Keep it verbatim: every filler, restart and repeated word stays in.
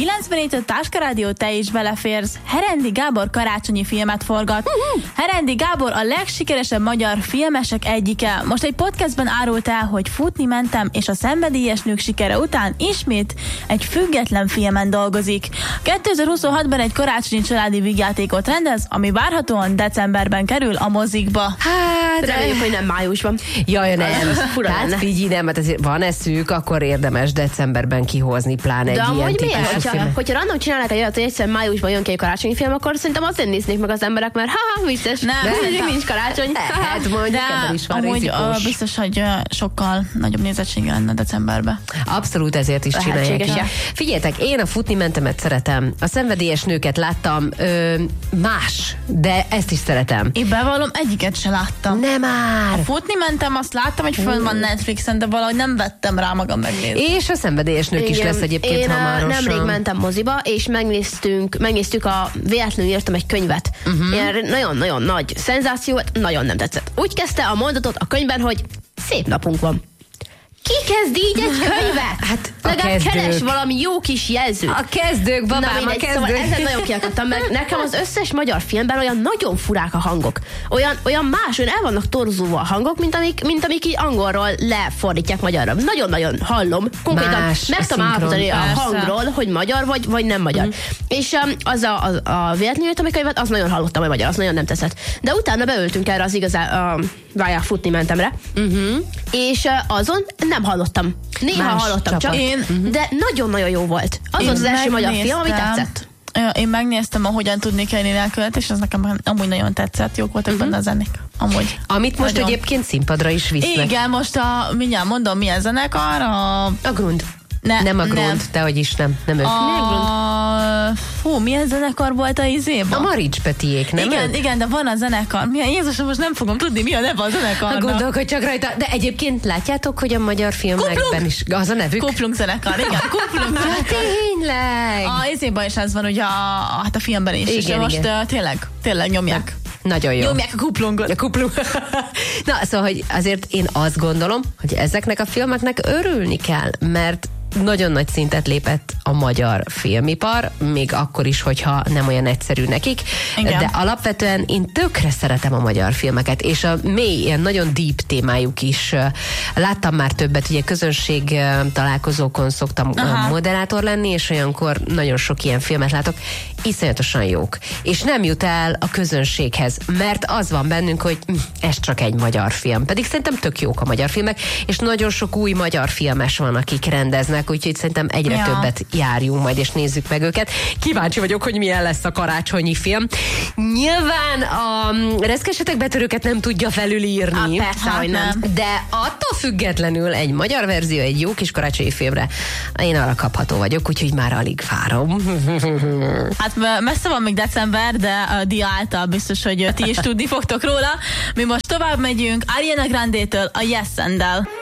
kilencvennégy Táska Rádió, te is beleférsz. Herendi Gábor karácsonyi filmet forgat. Uh-huh. Herendi Gábor a legsikeresebb magyar filmesek egyike. Most egy podcastben árult el, hogy futni mentem, és a szenvedélyes nők sikere után ismét egy független filmen dolgozik. kétezer-huszonhatban egy karácsonyi családi vígjátékot rendez, ami várhatóan decemberben kerül a mozikba. Hát, reméljük, hogy nem májusban. Jaj, nem. Hát figyelj, nem, hát azért van eszük, akkor érdemes decemberben kihozni, pláne egy de ilyen hogy típusú miért? Hogyha, filmet. hogyha random csinálnak egy olyat, hogy egyszerűen májusban jön ki egy karácsonyi film, akkor szerintem azért néznék meg az emberek, mert ha vicces, Nem, de szerintem nincs karácsony. Hát mondjuk, ebben is van amúgy rizikós. uh, biztos, hogy uh, sokkal nagyobb nézettsége lenne decemberben. Abszolút ezért is csinálják. Lehetséges, ja. Figyeljetek, én a futni mentemet szeretem. A szenvedélyes nőket láttam, ö, más, de ezt is szeretem. Én bevallom, egyiket se láttam. Nem már! Futni mentem, azt láttam, hogy fönn van Netflixen, de valahogy nem vettem rá magam megnézni. És a szenvedélyes nők is lesz egyébként én hamarosan. nemrég mentem moziba, és megnéztünk, megnéztük a véletlenül írtam egy könyvet. Uh-huh. Ilyen nagyon-nagyon nagy szenzáció, nagyon nem tetszett. Úgy kezdte a mondatot a könyvben, hogy szép napunk van. Ki kezd így egy könyvet? Hát a legalább kezdők. keres valami jó kis jelzőt. A kezdők, babám, Na a mindegy, kezdők. szóval ezen nagyon kiakadtam, mert nekem az összes magyar filmben olyan nagyon furák a hangok. Olyan, olyan más, olyan el vannak torzulva a hangok, mint amik, mint amik így angolról lefordítják magyarra. Nagyon-nagyon hallom. Konkrétan Más meg a tudom állapítani a persze. hangról, hogy magyar vagy, vagy nem magyar. Mm. És um, az a, a, a véletlenül írtam egy könyvet, az nagyon hallottam, hogy magyar, az nagyon nem tetszett. De utána beültünk erre az igazán, uh, várjál, futni mentemre, uh-huh. és uh, azon nem hallottam. Néha Más hallottam csapat. csak, Én- de nagyon-nagyon jó volt. Az Én volt az első magyar film, ami megnéztem. tetszett. Ja, én megnéztem, ahogyan tudni kell nélkület, és az nekem amúgy nagyon tetszett. Jók voltak uh-huh. benne a zenék. Amúgy. Amit most Nagyon. egyébként színpadra is visznek. Igen, most a, mindjárt mondom, milyen zenekar, a... A Grund. Ne, Nem a Grund, nem. dehogy is nem. Nem ők. A... Fú, milyen zenekar volt a izéban? A Marics Petiék, nem igen, ők? igen, de van a zenekar. Milyen, Jézusom, most nem fogom tudni, mi a neve a zenekarnak. Gondolkodj csak rajta. De egyébként látjátok, hogy a magyar filmekben Kuplung! is az a nevük? Kuplung zenekar, igen, Kuplung Ja, zenekar. tényleg! A izében is ez van, ugye a, hát a filmben is. Igen, és most igen. uh, tényleg, tényleg nyomják. Nagyon jó. Nyomják a kuplungot. A kuplung. Na, szóval, hogy azért én azt gondolom, hogy ezeknek a filmeknek örülni kell, mert nagyon nagy szintet lépett a magyar filmipar, még akkor is, hogyha nem olyan egyszerű nekik, Igen. de alapvetően én tökre szeretem a magyar filmeket, és a mély, ilyen nagyon deep témájuk is. Láttam már többet, ugye közönség találkozókon szoktam Aha. moderátor lenni, és olyankor nagyon sok ilyen filmet látok, iszonyatosan jók. És nem jut el a közönséghez, mert az van bennünk, hogy hm, ez csak egy magyar film. Pedig szerintem tök jók a magyar filmek, és nagyon sok új magyar filmes van, akik rendeznek, úgyhogy szerintem egyre Ja. többet járjunk majd, és nézzük meg őket. Kíváncsi vagyok, hogy milyen lesz a karácsonyi film. Nyilván a reszkesetek betörőket nem tudja felülírni. Ah, persze, Hát hogy nem. nem. De attól függetlenül egy magyar verzió, egy jó kis karácsonyi filmre, én arra kapható vagyok, úgyhogy már alig várom. Hát messze van még december, de a dia által biztos, hogy ti is tudni fogtok róla. Mi most tovább megyünk Ariana Grande-től a Yes and-del.